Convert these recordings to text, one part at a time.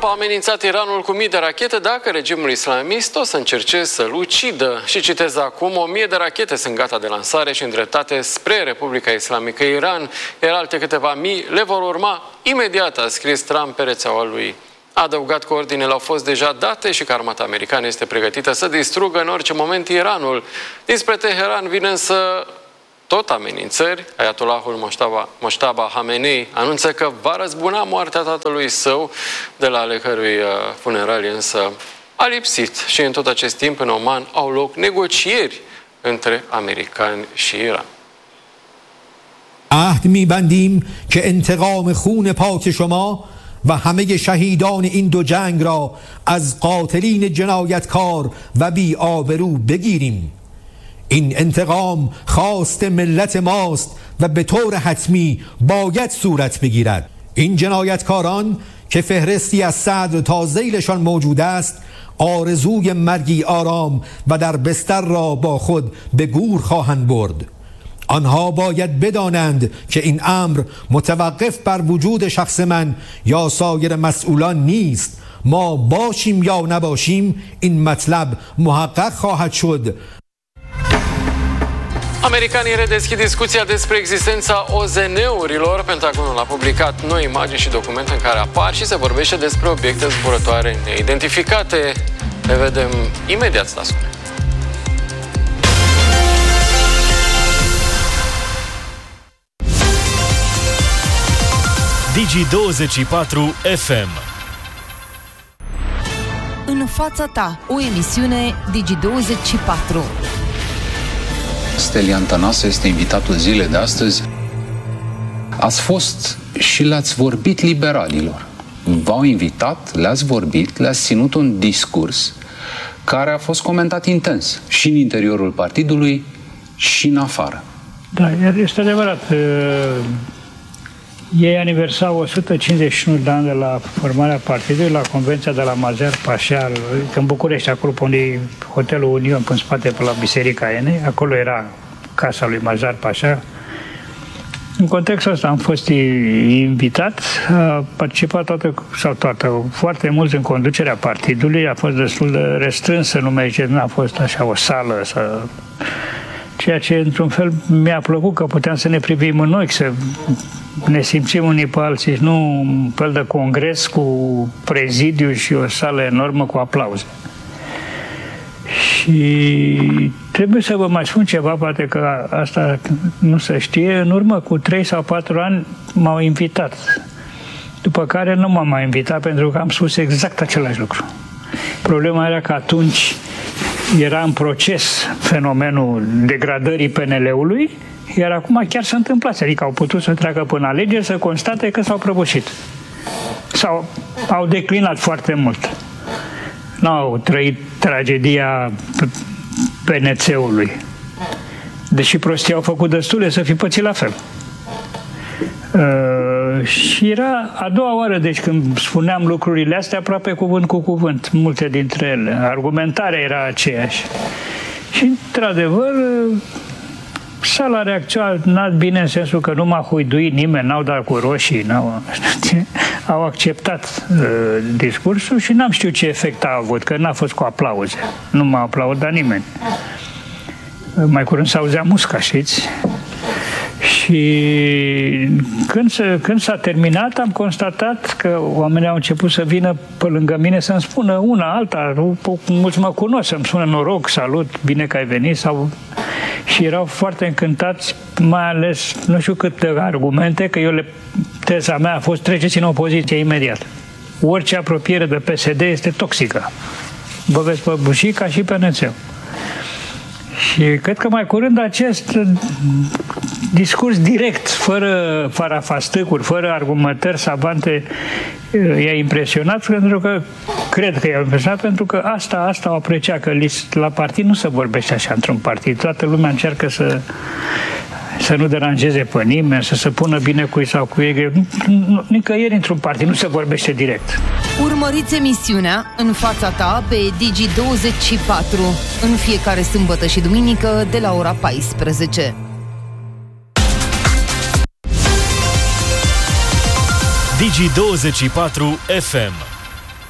a amenințat Iranul cu mii de rachete dacă regimul islamist o să încerce să-l ucidă. Și citez acum, 1000 de rachete sunt gata de lansare și îndreptate spre Republica Islamică Iran, iar alte câteva mii le vor urma imediat, a scris Trump pe rețeaua lui. A adăugat că ordinele au fost deja date și că armata americană este pregătită să distrugă în orice moment Iranul. Dinspre Teheran vine însă tot amenințări. Ayatollahul Mojtaba Khamenei anunță că va răzbuna moartea tatălui său, de la ale cărui funeralii însă a lipsit. Și în tot acest timp în Oman au loc negocieri între americani și Iran. عهد می‌بندیم که انتقام خون پاک شما و همه شهیدان این دو جنگ را از قاتلین جنایتکار و بی‌آبرو بگیریم. این انتقام خواست ملت ماست و به طور حتمی باید صورت بگیرد. این جنایتکاران که فهرستی از صدر تا ذیلشان موجود است آرزوی مرگی آرام و در بستر را با خود به گور خواهند برد. آنها باید بدانند که این امر متوقف بر وجود شخص من یا سایر مسئولان نیست. ما باشیم یا نباشیم این مطلب محقق خواهد شد. Americanii redeschid discuția despre existența OZN-urilor. Pentagonul a publicat noi imagini și documente în care apar și se vorbește despre obiecte zburătoare neidentificate. Le vedem imediat, Stasule. Digi24 FM. În fața ta, o emisiune Digi24. Stelian Tănase este invitatul zilei de astăzi. Ați fost și le-ați vorbit liberalilor. V-au invitat, le-ați vorbit, le-ați ținut un discurs care a fost comentat intens și în interiorul partidului și în afară. Da, este adevărat. Ei aniversau 151 de ani de la formarea partidului la Convenția de la Mazar Pașa, în București, acolo unde e Hotelul Union, în spate, pe la Biserica Enei, acolo era casa lui Mazar Pașa. În contextul ăsta am fost invitat, a participat foarte mulți în conducerea partidului, a fost destul de restrânsă, nu a fost așa o sală, ceea ce într-un fel mi-a plăcut, că puteam să ne privim în ochi, să ne simțim unii pe alții, nu un fel de congres cu prezidiu și o sală enormă cu aplauze. Și trebuie să vă mai spun ceva, poate că asta nu se știe, în urmă cu 3 sau 4 ani m-au invitat. După care nu m-am mai invitat pentru că am spus exact același lucru. Problema era că atunci era în proces fenomenul degradării PNL-ului, iar acum chiar se întâmplase, adică au putut să treacă până alegeri, să constate că s-au prăbușit. Sau au declinat foarte mult. N-au trăit tragedia PNC-ului. Deși prostii au făcut destule să fi pățit la fel. Și era a doua oară, deci când spuneam lucrurile astea, aproape cuvânt cu cuvânt, multe dintre ele. Argumentarea era aceeași. Și, într-adevăr, sala reacționat bine în sensul că nu m-a huiduit nimeni, n-au dat cu roșii, au acceptat discursul și n-am știut ce efect a avut, că n-a fost cu aplauze. Nu m-a aplaudat nimeni. Mai curând s-auzea musca, știți? Și când s-a terminat, am constatat că oamenii au început să vină pe lângă mine să-mi spună una, alta, mulți mă cunosc, să-mi spună noroc, salut, bine că ai venit, și erau foarte încântați, mai ales, nu știu câte argumente, că teza mea a fost treceți în opoziție imediat. Orice apropiere de PSD este toxică. Vă veți păbuși ca și PNC-ul. Și cred că mai curând acest discurs direct, fără farafastâcuri, fără argumentări savante, i-a impresionat, pentru că cred că i-a impresionat, pentru că asta o aprecia, că la partid nu se vorbește așa într-un partid. Toată lumea încearcă să nu deranjeze pe nimeni, să se pună bine cu ei sau cu ei. Nicăieri într-un partid nu se vorbește direct. Urmăriți emisiunea În fața ta pe Digi24 în fiecare sâmbătă și duminică de la ora 14. Digi24 FM.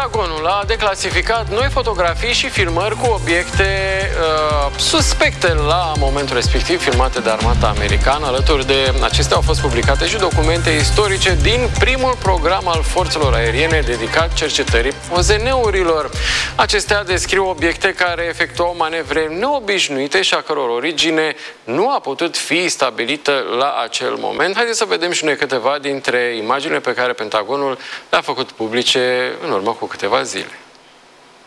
Pentagonul a declasificat noi fotografii și filmări cu obiecte suspecte la momentul respectiv, filmate de armata americană. Alături de acestea au fost publicate și documente istorice din primul program al forțelor aeriene dedicat cercetării OZN-urilor. Acestea descriu obiecte care efectuau manevre neobișnuite și a căror origine nu a putut fi stabilită la acel moment. Haideți să vedem și noi câteva dintre imaginile pe care Pentagonul le-a făcut publice în urmă cu câteva zile.